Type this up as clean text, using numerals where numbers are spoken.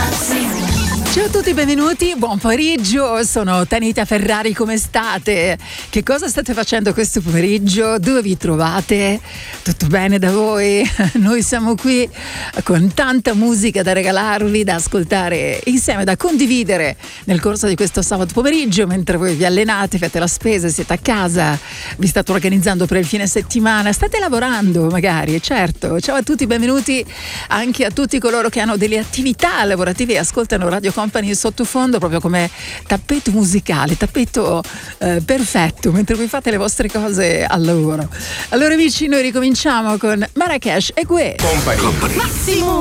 Ciao a tutti, benvenuti, buon pomeriggio, sono Tanita Ferrari, come state? Che cosa state facendo questo pomeriggio? Dove vi trovate? Tutto bene da voi? Noi siamo qui con tanta musica da regalarvi, da ascoltare insieme, da condividere nel corso di questo sabato pomeriggio, mentre voi vi allenate, fate la spesa, siete a casa, vi state organizzando per il fine settimana, state lavorando magari, certo. Ciao a tutti, benvenuti anche a tutti coloro che hanno delle attività lavorative e ascoltano Radio Company in sottofondo, proprio come tappeto musicale, tappeto perfetto mentre voi fate le vostre cose al lavoro. Allora amici, noi ricominciamo con Marrakesh e Gue Company. Massimo.